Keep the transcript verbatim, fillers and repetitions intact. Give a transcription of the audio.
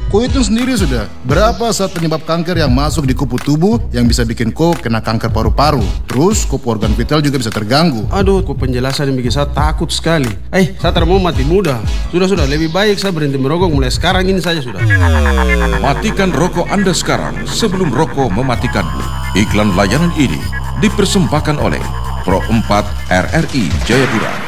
Ko hitung sendiri sudah, berapa zat penyebab kanker yang masuk di kupu tubuh yang bisa bikin ko kena kanker paru-paru. Terus kupu organ vital juga bisa terganggu. Aduh, kok penjelasan yang bikin saya takut sekali. Eh, saya tidak mau mati muda. Sudah-sudah, lebih baik saya berhenti merokok mulai sekarang ini saja sudah. Matikan rokok Anda sekarang sebelum rokok mematikanmu. Iklan layanan ini dipersembahkan oleh Pro empat R R I Jayapura.